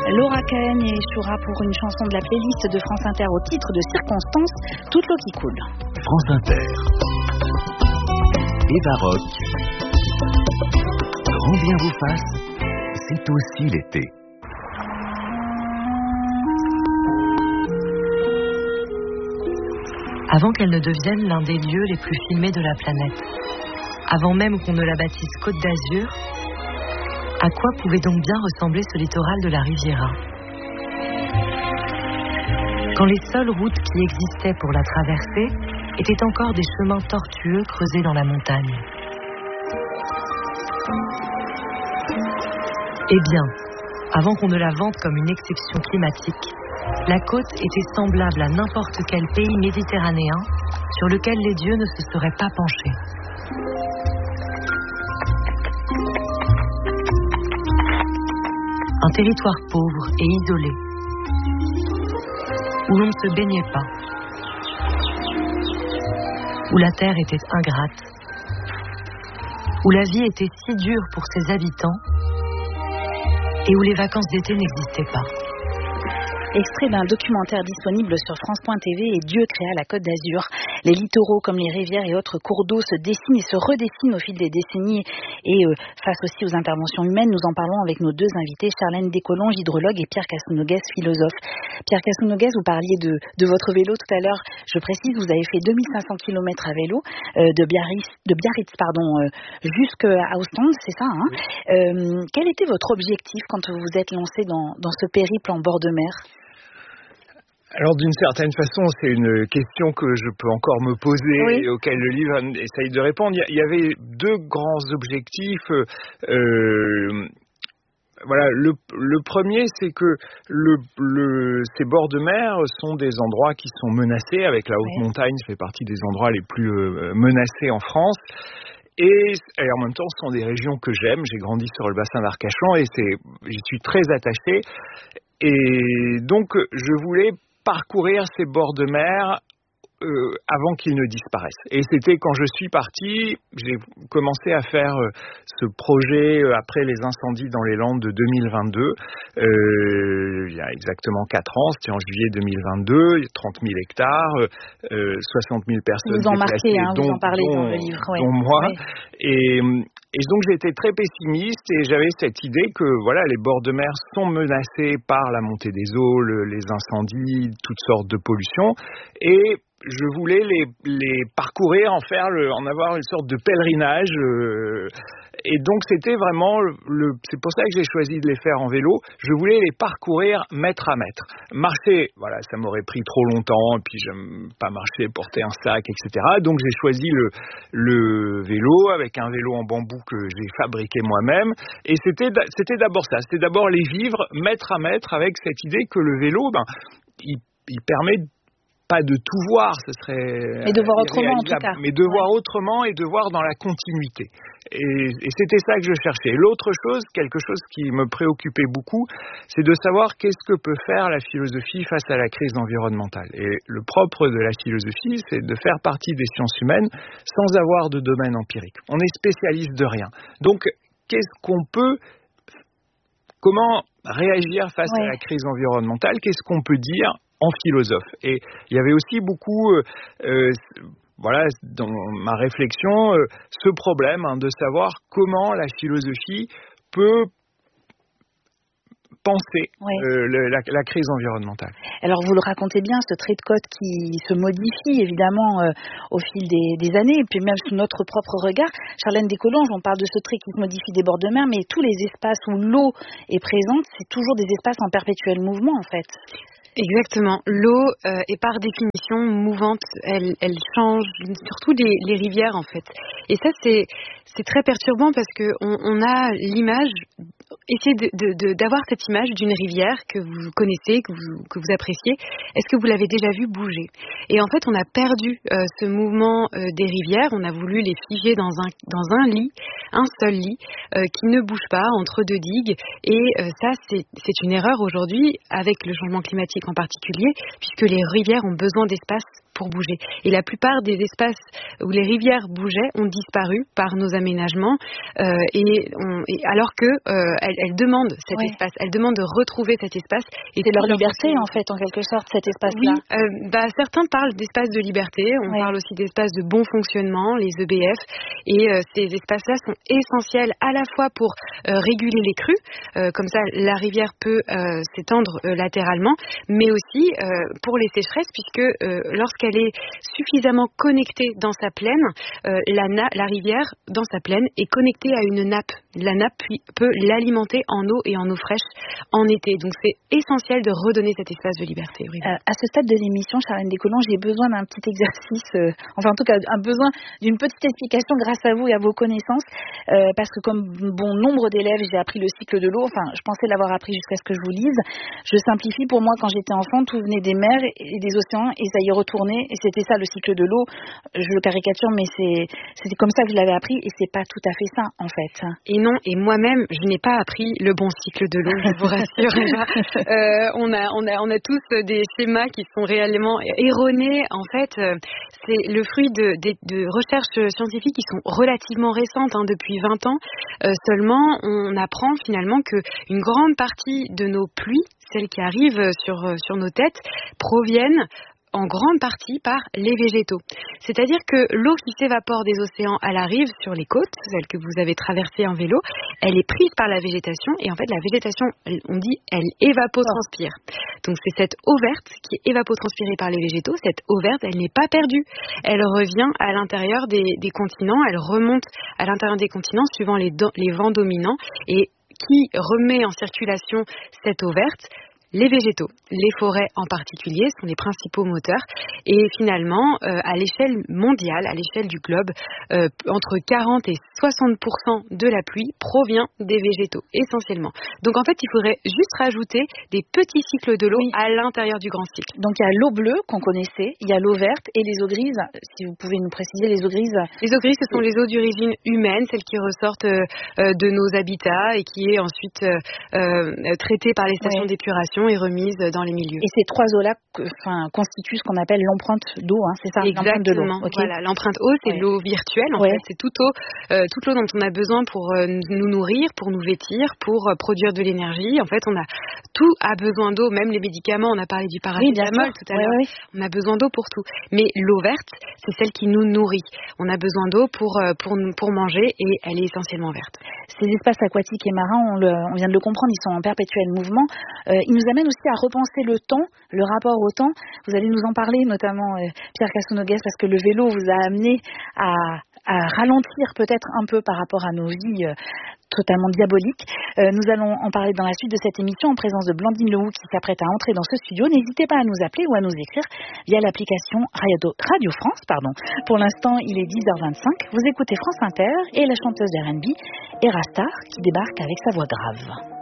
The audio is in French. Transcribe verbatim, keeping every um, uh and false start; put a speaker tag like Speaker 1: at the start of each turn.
Speaker 1: Laura Cahen et Shura pour une chanson de la playlist de France Inter au titre de Circonstances, toute l'eau qui coule.
Speaker 2: France Inter. Eva Rock. Grand bien vous fasse, c'est aussi l'été.
Speaker 3: Avant qu'elle ne devienne l'un des lieux les plus filmés de la planète, avant même qu'on ne la baptise Côte d'Azur, à quoi pouvait donc bien ressembler ce littoral de la Riviera ? Quand les seules routes qui existaient pour la traverser étaient encore des chemins tortueux creusés dans la montagne. Eh bien, avant qu'on ne la vante comme une exception climatique, la côte était semblable à n'importe quel pays méditerranéen sur lequel les dieux ne se seraient pas penchés. Un territoire pauvre et isolé, où l'on ne se baignait pas, où la terre était ingrate, où la vie était si dure pour ses habitants et où les vacances d'été n'existaient pas.
Speaker 1: Extrait d'un documentaire disponible sur France point T V et Dieu créa la Côte d'Azur. Les littoraux comme les rivières et autres cours d'eau se dessinent et se redessinent au fil des décennies et euh, face aussi aux interventions humaines. Nous en parlons avec nos deux invités, Charlène Descolonges, hydrologue, et Pierre Casounoguès, philosophe. Pierre Casounoguès, vous parliez de, de votre vélo tout à l'heure. Je précise, vous avez fait deux mille cinq cents kilomètres à vélo euh, de Biarritz, de Biarritz pardon, euh, jusqu'à Ostende, c'est ça, hein. euh, Quel était votre objectif quand vous vous êtes lancé dans, dans ce périple en bord de mer ?
Speaker 4: Alors d'une certaine façon, c'est une question que je peux encore me poser
Speaker 1: oui.
Speaker 4: et auquel le livre essaye de répondre. Il y avait deux grands objectifs. Euh, voilà, le, le premier, c'est que le, le, ces bords de mer sont des endroits qui sont menacés. Avec la haute oui. montagne, ça fait partie des endroits les plus euh, menacés en France. Et, et en même temps, ce sont des régions que j'aime. J'ai grandi sur le bassin d'Arcachon et c'est, j'y suis très attaché. Et donc, je voulais parcourir ces bords de mer euh, avant qu'ils ne disparaissent. Et c'était quand je suis parti, j'ai commencé à faire euh, ce projet euh, après les incendies dans les Landes de deux mille vingt-deux. Euh, il y a exactement quatre ans, c'était en juillet deux mille vingt-deux, il y a trente mille hectares, euh, soixante mille personnes
Speaker 1: vous en
Speaker 4: déplacées,
Speaker 1: marquez, hein,
Speaker 4: dont,
Speaker 1: vous en parlez
Speaker 4: dont,
Speaker 1: dans le livre. Ouais.
Speaker 4: dont moi.
Speaker 1: Ouais.
Speaker 4: Et... Et donc j'étais très pessimiste et j'avais cette idée que voilà, les bords de mer sont menacés par la montée des eaux, le, les incendies, toutes sortes de pollutions, et je voulais les, les parcourir, en faire, le, en avoir une sorte de pèlerinage. Euh, et donc c'était vraiment, le, le, c'est pour ça que j'ai choisi de les faire en vélo. Je voulais les parcourir mètre à mètre. Marcher, voilà, ça m'aurait pris trop longtemps, et puis j'aime pas marcher, porter un sac, et cetera. Donc j'ai choisi le, le vélo avec un vélo en bambou que j'ai fabriqué moi-même. Et c'était, c'était d'abord ça, c'était d'abord les vivre mètre à mètre avec cette idée que le vélo, ben, il, il permet de pas de tout voir, ce serait...
Speaker 1: Mais de voir autrement en tout cas.
Speaker 4: Mais de voir ouais. autrement et de voir dans la continuité. Et, et c'était ça que je cherchais. L'autre chose, quelque chose qui me préoccupait beaucoup, c'est de savoir qu'est-ce que peut faire la philosophie face à la crise environnementale. Et le propre de la philosophie, c'est de faire partie des sciences humaines sans avoir de domaine empirique. On est spécialiste de rien. Donc, qu'est-ce qu'on peut... Comment réagir face ouais. à la crise environnementale ? Qu'est-ce qu'on peut dire en philosophe? Et il y avait aussi beaucoup, euh, euh, voilà, dans ma réflexion, euh, ce problème hein, de savoir comment la philosophie peut penser oui. euh, le, la, la crise environnementale.
Speaker 1: Alors vous le racontez bien, ce trait de côte qui se modifie évidemment euh, au fil des, des années, et puis même sous notre propre regard. Charlène Descolonges, on parle de ce trait qui se modifie des bords de mer, mais tous les espaces où l'eau est présente, c'est toujours des espaces en perpétuel mouvement en fait.
Speaker 5: Exactement. L'eau euh, est par définition mouvante, elle, elle change, surtout les, les rivières en fait. Et ça c'est, c'est très perturbant parce qu'on on a l'image, essayez de, de, de, d'avoir cette image d'une rivière que vous connaissez, que vous, que vous appréciez. Est-ce que vous l'avez déjà vue bouger ? Et en fait on a perdu euh, ce mouvement euh, des rivières, on a voulu les figer dans un, dans un lit, un seul lit, euh, qui ne bouge pas entre deux digues. Et euh, ça c'est, c'est une erreur aujourd'hui avec le changement climatique en particulier, puisque les rivières ont besoin d'espace pour bouger. Et la plupart des espaces où les rivières bougeaient ont disparu par nos aménagements, euh, et, on, et alors que euh, elles, elles demandent cet
Speaker 1: ouais.
Speaker 5: espace, elles demandent de retrouver cet espace.
Speaker 1: Et c'est leur liberté en fait, en quelque sorte, cet espace-là.
Speaker 5: Oui, euh, bah, certains parlent d'espace de liberté, on ouais. parle aussi d'espace de bon fonctionnement, les E B F, et euh, ces espaces-là sont essentiels à la fois pour euh, réguler les crues, euh, comme ça la rivière peut euh, s'étendre euh, latéralement, mais aussi euh, pour les sécheresses, puisque euh, lorsqu'elle est suffisamment connectée dans sa plaine, euh, la, na- la rivière dans sa plaine est connectée à une nappe. La nappe puis, peut l'alimenter en eau et en eau fraîche en été. Donc c'est essentiel de redonner cet espace de liberté. Oui.
Speaker 1: Euh, à ce stade de l'émission, Charlène Descolons, j'ai besoin d'un petit exercice, euh, enfin en tout cas un besoin d'une petite explication grâce à vous et à vos connaissances, euh, parce que comme bon nombre d'élèves, j'ai appris le cycle de l'eau, enfin je pensais l'avoir appris jusqu'à ce que je vous lise. Je simplifie, pour moi quand j'étais enfant, tout venait des mers et des océans et ça y retournait, et c'était ça le cycle de l'eau. Je le caricature, mais c'est, c'était comme ça que je l'avais appris, et c'est pas tout à fait ça en fait.
Speaker 5: Et non, et moi-même, je n'ai pas appris le bon cycle de l'eau, je vous rassure. euh, on a, on a, on a tous des schémas qui sont réellement erronés. En fait, euh, c'est le fruit de, de, de recherches scientifiques qui sont relativement récentes, hein, depuis vingt ans. Euh, seulement, on apprend finalement que une grande partie de nos pluies, celles qui arrivent sur, sur nos têtes, proviennent en grande partie par les végétaux. C'est-à-dire que l'eau qui s'évapore des océans à la rive sur les côtes, celle que vous avez traversée en vélo, elle est prise par la végétation, et en fait la végétation, on dit, elle évapotranspire. Donc c'est cette eau verte qui est évapotranspirée par les végétaux. Cette eau verte, elle n'est pas perdue. Elle revient à l'intérieur des, des continents, elle remonte à l'intérieur des continents suivant les, do- les vents dominants, et qui remet en circulation cette eau verte? Les végétaux, les forêts en particulier, sont les principaux moteurs. Et finalement, euh, à l'échelle mondiale, à l'échelle du globe, euh, entre quarante et soixante pour cent de la pluie provient des végétaux, essentiellement. Donc en fait, il faudrait juste rajouter des petits cycles de l'eau oui. à l'intérieur du grand cycle.
Speaker 1: Donc il y a l'eau bleue qu'on connaissait, il y a l'eau verte et les eaux grises. Si vous pouvez nous préciser, les eaux grises.
Speaker 5: Les eaux grises, ce sont les eaux d'origine humaine, celles qui ressortent euh, de nos habitats et qui est ensuite euh, euh, traitée par les stations ouais. d'épuration et remise dans les milieux.
Speaker 1: Et ces trois eaux-là enfin, constituent ce qu'on appelle l'empreinte d'eau, hein, c'est ça?
Speaker 5: Exactement.
Speaker 1: L'empreinte de l'eau. Okay.
Speaker 5: Voilà, l'empreinte eau, c'est ouais. l'eau virtuelle. En ouais. fait, c'est toute eau, euh, toute l'eau dont on a besoin pour euh, nous nourrir, pour nous vêtir, pour euh, produire de l'énergie. En fait, on a tout a besoin d'eau, même les médicaments. On a parlé du paracétamol oui, tout à ouais, l'heure. Ouais. On a besoin d'eau pour tout. Mais l'eau verte, c'est celle qui nous nourrit. On a besoin d'eau pour euh, pour pour manger et elle est essentiellement verte.
Speaker 1: Ces espaces aquatiques et marins, on, le, on vient de le comprendre, ils sont en perpétuel mouvement. Euh, ils nous amènent aussi à repenser le temps, le rapport au temps. Vous allez nous en parler, notamment euh, Pierre Cassonogues, parce que le vélo vous a amené à, à ralentir peut-être un peu par rapport à nos vies euh, totalement diaboliques. Euh, nous allons en parler dans la suite de cette émission en présence de Blandine Lehoux qui s'apprête à entrer dans ce studio. N'hésitez pas à nous appeler ou à nous écrire via l'application Radio, Radio France. Pardon. Pour l'instant, il est dix heures vingt-cinq. Vous écoutez France Inter et la chanteuse d'R and B, Era Star, qui débarque avec sa voix grave.